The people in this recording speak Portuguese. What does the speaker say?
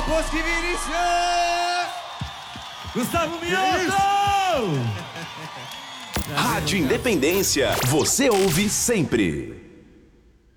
Bosque Vinícius! Gustavo Mioto! Rádio Independência, você ouve sempre.